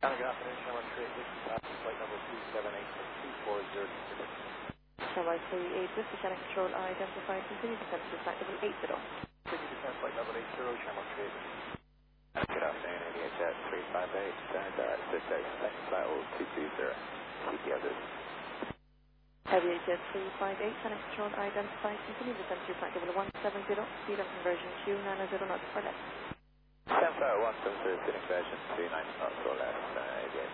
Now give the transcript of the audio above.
Good afternoon, Channel 3. This is flight number 278-2402. Channel 38, this is Channel Control identified. Continue descent to flight level 80. Continue descent flight level 80, Channel 3. Good afternoon, ADHS 358, Cisco, second flight level 220, keep the others. ADHS 358, Channel Control identified. Continue descent to flight level 170, speed and conversion 290 knots for left. 170, speed conversion 290 knots or less, ADHS.